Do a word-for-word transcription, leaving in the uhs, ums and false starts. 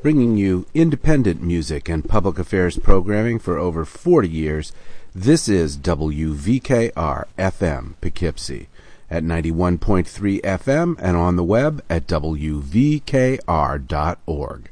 Bringing you independent music and public affairs programming for over forty years, this is W V K R F M Poughkeepsie at ninety-one point three F M and on the web at W V K R dot org.